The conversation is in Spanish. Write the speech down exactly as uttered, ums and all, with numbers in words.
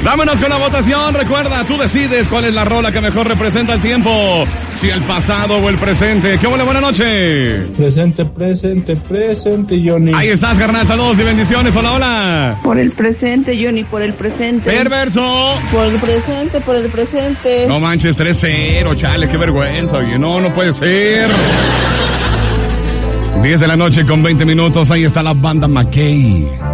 Vámonos con la votación. Recuerda, tú decides cuál es la rola que mejor representa el tiempo. Si el pasado o el presente. ¿Qué hola, buena noche? Presente, presente, presente, Johnny. Ahí estás, carnal. Saludos y bendiciones. Hola, hola. Por el presente, Johnny, por el presente. Perverso. Por el presente, por el presente. No manches, tres cero, chale, qué vergüenza, oye. No, no puede ser. diez de la noche con veinte minutos. Ahí está la banda McKay.